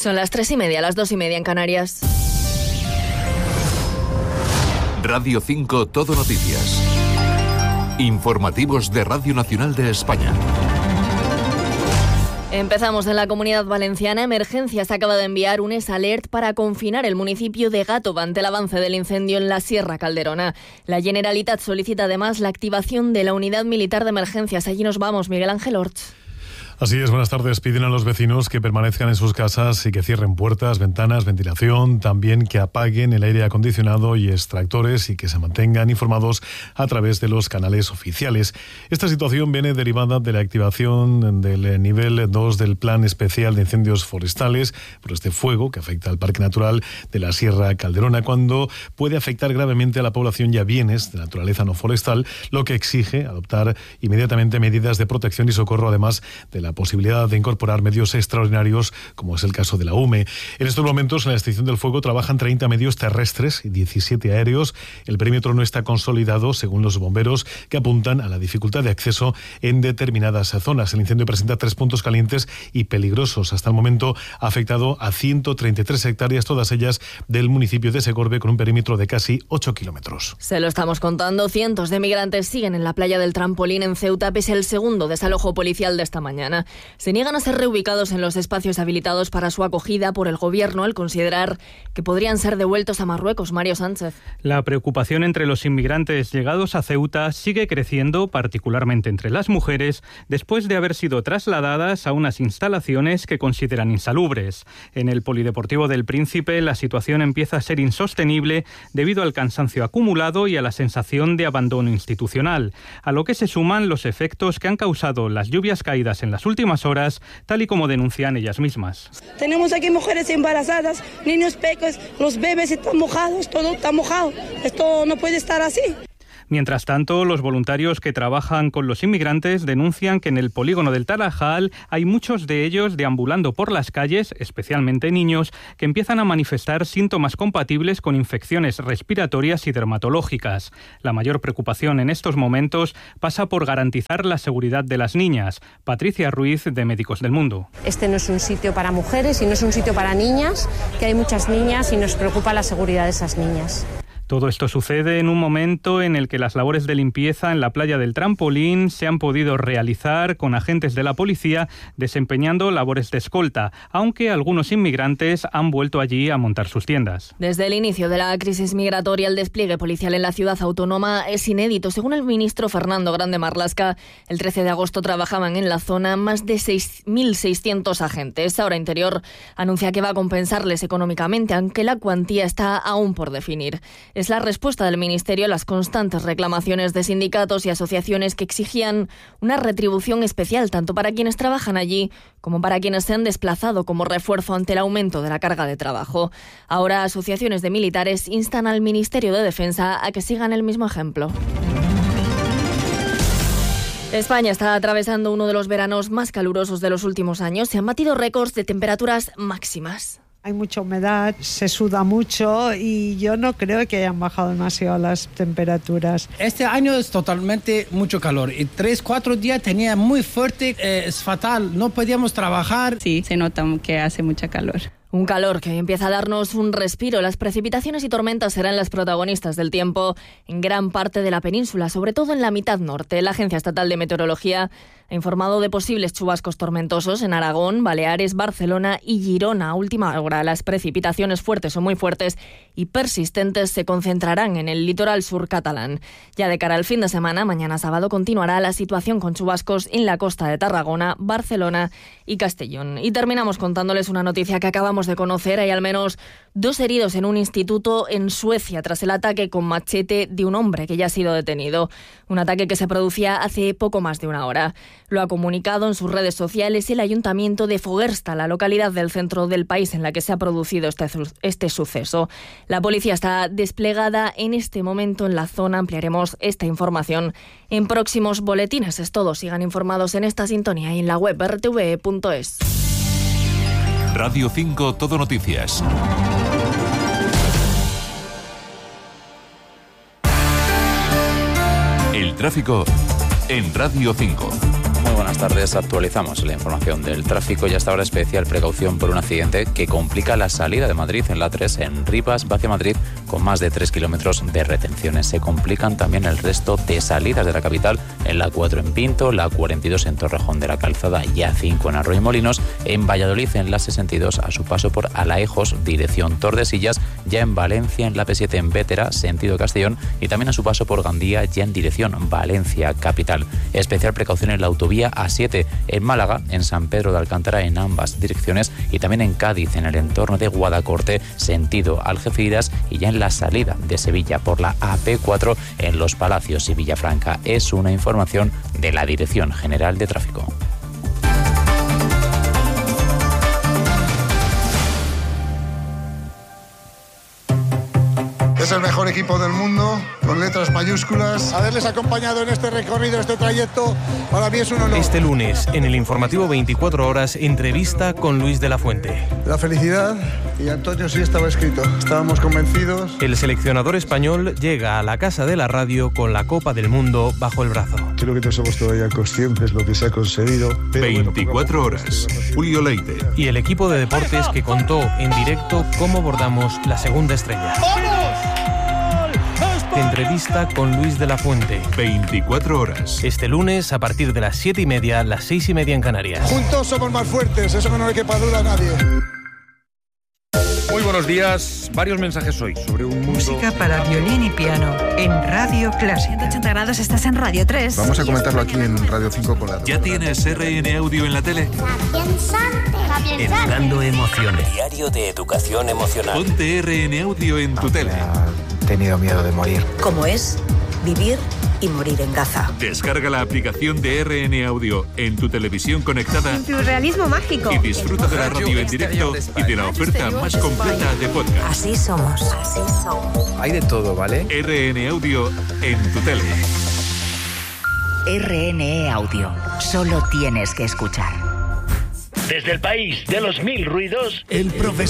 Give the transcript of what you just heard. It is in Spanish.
Son las 3:30, las 2:30 en Canarias. Radio 5 Todo Noticias. Informativos de Radio Nacional de España. Empezamos en la Comunidad Valenciana. Emergencias acaba de enviar un alert para confinar el municipio de Gàtova ante el avance del incendio en la Sierra Calderona. La Generalitat solicita además la activación de la unidad militar de emergencias. Allí nos vamos, Miguel Ángel Orts. Así es, buenas tardes. Piden a los vecinos que permanezcan en sus casas y que cierren puertas, ventanas, ventilación, también que apaguen el aire acondicionado y extractores y que se mantengan informados a través de los canales oficiales. Esta situación viene derivada de la activación del nivel 2 del Plan Especial de Incendios Forestales por este fuego que afecta al Parque Natural de la Sierra Calderona, cuando puede afectar gravemente a la población y a bienes de naturaleza no forestal, lo que exige adoptar inmediatamente medidas de protección y socorro, además de la posibilidad de incorporar medios extraordinarios, como es el caso de la UME. En estos momentos, en la extinción del fuego trabajan 30 medios terrestres y 17 aéreos. El perímetro no está consolidado, según los bomberos, que apuntan a la dificultad de acceso en determinadas zonas. El incendio presenta 3 puntos calientes y peligrosos. Hasta el momento ha afectado a 133 hectáreas, todas ellas del municipio de Segorbe, con un perímetro de casi 8 kilómetros. Se lo estamos contando. Cientos de migrantes siguen en la playa del Trampolín en Ceuta, pese al segundo desalojo policial de esta mañana. Se niegan a ser reubicados en los espacios habilitados para su acogida por el Gobierno al considerar que podrían ser devueltos a Marruecos. Mario Sánchez. La preocupación entre los inmigrantes llegados a Ceuta sigue creciendo, particularmente entre las mujeres, después de haber sido trasladadas a unas instalaciones que consideran insalubres. En el Polideportivo del Príncipe, la situación empieza a ser insostenible debido al cansancio acumulado y a la sensación de abandono institucional, a lo que se suman los efectos que han causado las lluvias caídas en las últimas horas, tal y como denuncian ellas mismas. Tenemos aquí mujeres embarazadas, niños pequeños, los bebés están mojados, todo está mojado. Esto no puede estar así. Mientras tanto, los voluntarios que trabajan con los inmigrantes denuncian que en el polígono del Tarajal hay muchos de ellos deambulando por las calles, especialmente niños, que empiezan a manifestar síntomas compatibles con infecciones respiratorias y dermatológicas. La mayor preocupación en estos momentos pasa por garantizar la seguridad de las niñas. Patricia Ruiz, de Médicos del Mundo. Este no es un sitio para mujeres y no es un sitio para niñas, que hay muchas niñas y nos preocupa la seguridad de esas niñas. Todo esto sucede en un momento en el que las labores de limpieza en la playa del Trampolín se han podido realizar con agentes de la policía desempeñando labores de escolta, aunque algunos inmigrantes han vuelto allí a montar sus tiendas. Desde el inicio de la crisis migratoria, el despliegue policial en la ciudad autónoma es inédito. Según el ministro Fernando Grande Marlaska, el 13 de agosto trabajaban en la zona más de 6.600 agentes. Ahora Interior anuncia que va a compensarles económicamente, aunque la cuantía está aún por definir. Es la respuesta del Ministerio a las constantes reclamaciones de sindicatos y asociaciones que exigían una retribución especial tanto para quienes trabajan allí como para quienes se han desplazado como refuerzo ante el aumento de la carga de trabajo. Ahora, asociaciones de militares instan al Ministerio de Defensa a que sigan el mismo ejemplo. España está atravesando uno de los veranos más calurosos de los últimos años. Se han batido récords de temperaturas máximas. Hay mucha humedad, se suda mucho y yo no creo que hayan bajado demasiado las temperaturas. Este año es totalmente mucho calor y 3-4 días tenía muy fuerte, es fatal, no podíamos trabajar. Sí, se nota que hace mucha calor. Un calor que empieza a darnos un respiro. Las precipitaciones y tormentas serán las protagonistas del tiempo en gran parte de la península, sobre todo en la mitad norte. La Agencia Estatal de Meteorología ha informado de posibles chubascos tormentosos en Aragón, Baleares, Barcelona y Girona. A última hora, las precipitaciones fuertes o muy fuertes y persistentes se concentrarán en el litoral sur catalán. Ya de cara al fin de semana, mañana sábado, continuará la situación con chubascos en la costa de Tarragona, Barcelona y Castellón. Y terminamos contándoles una noticia que acabamos de conocer. Hay al menos 2 heridos en un instituto en Suecia tras el ataque con machete de un hombre que ya ha sido detenido. Un ataque que se producía hace poco más de una hora. Lo ha comunicado en sus redes sociales el ayuntamiento de Fogersta, la localidad del centro del país en la que se ha producido este suceso. La policía está desplegada en este momento en la zona. Ampliaremos esta información en próximos boletines. Es todo. Sigan informados en esta sintonía y en la web rtve.es. Radio 5 Todo Noticias. El tráfico en Radio 5. Muy buenas buenas tardes. Actualizamos la información del tráfico y hasta ahora especial precaución por un accidente que complica la salida de Madrid en la A3 en Rivas, hacia Madrid, con más de 3 kilómetros de retenciones. Se complican también el resto de salidas de la capital en la A4 en Pinto, la A42 en Torrejón de la Calzada y A5 en Arroyomolinos, en Valladolid en la 62 a su paso por Alaejos, dirección Tordesillas, ya en Valencia en la P7 en Bétera, sentido Castellón, y también a su paso por Gandía, ya en dirección Valencia capital. Especial precaución en la autovía A7 en Málaga, en San Pedro de Alcántara en ambas direcciones, y también en Cádiz en el entorno de Guadacorte, sentido Algeciras, y ya en la salida de Sevilla por la AP4 en Los Palacios y Villafranca. Es una información de la Dirección General de Tráfico. Es el mejor equipo del mundo, con letras mayúsculas. Haberles acompañado en este recorrido, este trayecto, para mí es un honor. Este lunes, en el informativo 24 horas, entrevista con Luis de la Fuente. La felicidad, y Antonio sí estaba escrito, estábamos convencidos. El seleccionador español llega a la Casa de la Radio con la Copa del Mundo bajo el brazo. Creo que no somos todavía conscientes de lo que se ha conseguido. 24 horas, Julio Leite. Y el equipo de deportes que contó en directo cómo abordamos la segunda estrella. Entrevista con Luis de la Fuente. 24 horas. Este lunes a partir de las 7:30, las 6:30 en Canarias. Juntos somos más fuertes, eso no le quepa duda a nadie. Muy buenos días. Varios mensajes hoy sobre un mundo... Música para violín y piano en Radio Clásica. 180 grados, estás en Radio 3. Vamos a comentarlo aquí en Radio 5 con la... ¿Ya tienes RN Audio en la tele? Educando emociones. Diario de educación emocional. Ponte RN Audio en tu tele. He tenido miedo de morir. ¿Cómo es vivir y morir en Gaza? Descarga la aplicación de RN Audio en tu televisión conectada. Surrealismo mágico. Y disfruta de la radio en directo y de la oferta más completa de podcast. Así somos. Así somos. Hay de todo, ¿vale? RN Audio en tu tele. RNE Audio. Solo tienes que escuchar. Desde el país de los 1000 ruidos, el profesor